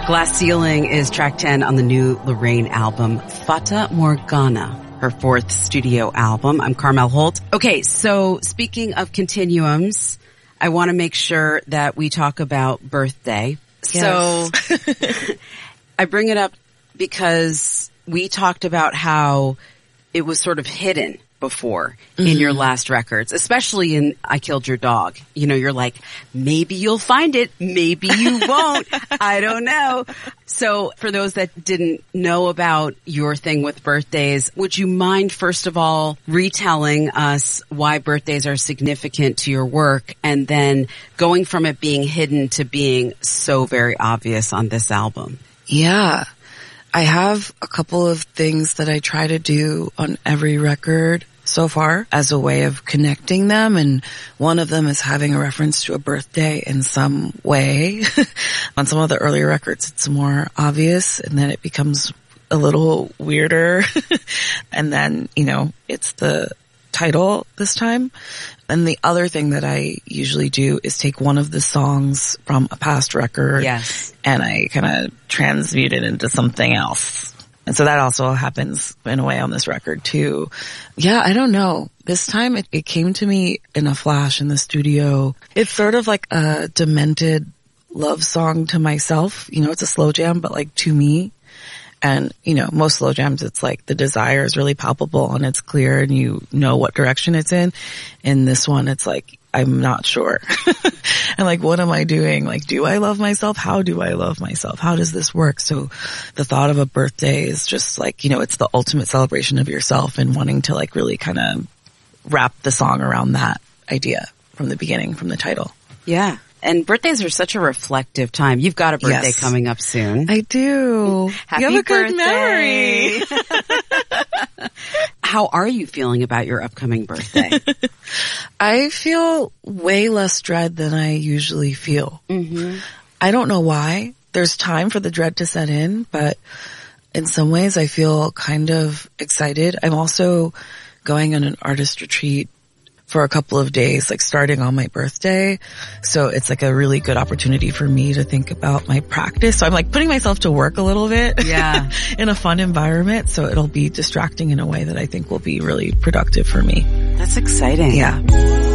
Glass Ceiling is track 10 on the new Lorraine album, Fata Morgana, her fourth studio album. I'm Carmel Holt. Okay, so speaking of continuums, I want to make sure that we talk about Birthday. Yes. So I bring it up because we talked about how it was sort of hidden before in your last records, especially in I Killed Your Dog. You know, you're like, maybe you'll find it, maybe you won't. I don't know. So for those that didn't know about your thing with birthdays, would you mind first of all retelling us why birthdays are significant to your work, and then going from it being hidden to being so very obvious on this album? Yeah. I have a couple of things that I try to do on every record so far as a way of connecting them, and one of them is having a reference to a birthday in some way. On some of the earlier records, it's more obvious, and then it becomes a little weirder. And then, you know, it's the title this time. And the other thing that I usually do is take one of the songs from a past record, yes, and I kind of transmute it into something else. And so that also happens in a way on this record too. Yeah, I don't know. This time it came to me in a flash in the studio. It's sort of like a demented love song to myself. You know, it's a slow jam, but like to me. And, you know, most slow jams, it's like the desire is really palpable and it's clear and you know what direction it's in. In this one, it's like, I'm not sure. And like, what am I doing? Like, do I love myself? How do I love myself? How does this work? So the thought of a birthday is just like, you know, it's the ultimate celebration of yourself, and wanting to like really kind of wrap the song around that idea from the beginning, from the title. Yeah. And birthdays are such a reflective time. You've got a birthday coming up soon. I do. Happy you have a birthday. good memory. How are you feeling about your upcoming birthday? I feel way less dread than I usually feel. Mm-hmm. I don't know why. There's time for the dread to set in, but in some ways I feel kind of excited. I'm also going on an artist retreat for a couple of days, like starting on my birthday. So it's like a really good opportunity for me to think about my practice. So I'm like putting myself to work a little bit, yeah, in a fun environment. So it'll be distracting in a way that I think will be really productive for me. That's exciting. Yeah.